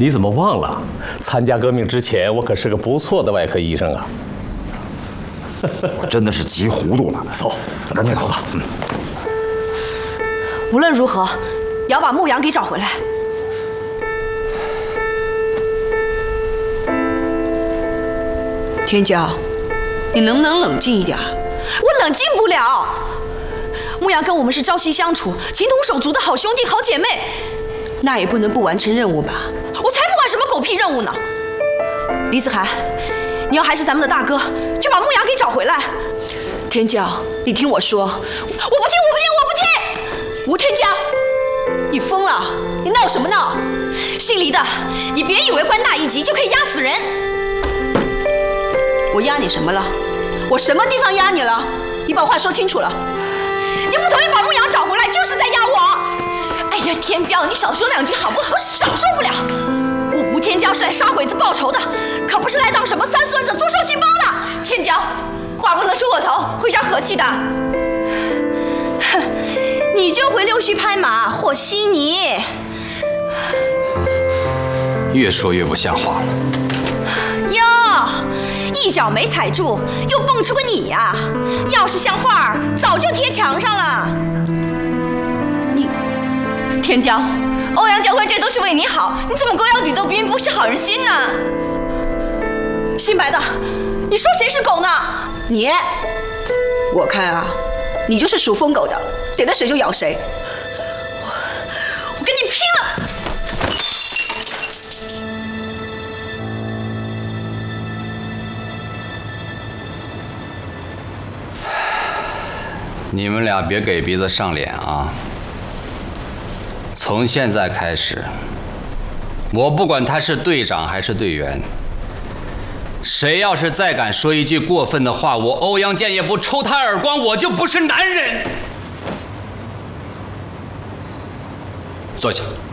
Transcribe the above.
你怎么忘了？参加革命之前，我可是个不错的外科医生啊。 我真的是急糊涂了。 走， 赶紧走吧。 无论如何，也要把牧羊给找回来。天骄，你能不能冷静一点？我冷静不了。牧羊跟我们是朝夕相处、情同手足的好兄弟、好姐妹，那也不能不完成任务吧？我才不管什么狗屁任务呢！李子涵，你要还是咱们的大哥，就把牧羊给找回来。天骄，你听我说，我不听！吴天骄，你疯了？你闹什么闹？姓黎的，你别以为官大一级就可以压死人。我压你什么了？我什么地方压你了？你把话说清楚了。你不同意把牧羊找回来，就是在压我。哎呀，天骄，你少说两句好不好？我少受不了。我吴天骄是来杀鬼子报仇的，可不是来当什么三孙子做受气包的。天骄，话不能出我头，会伤和气的。哼，你就会溜须拍马、和稀泥。 越说越不像话了。 哟，一脚没踩住，又蹦出个你呀！要是像话，早就贴墙上了。你，天骄，欧阳教官这都是为你好，你怎么狗咬吕洞宾，不是好人心呢？姓白的，你说谁是狗呢？你，我看啊，你就是属疯狗的，逮到谁就咬谁。我跟你拼了！ 你们俩别给鼻子上脸啊！从现在开始，我不管他是队长还是队员，谁要是再敢说一句过分的话，我欧阳建业不抽他耳光，我就不是男人。坐下。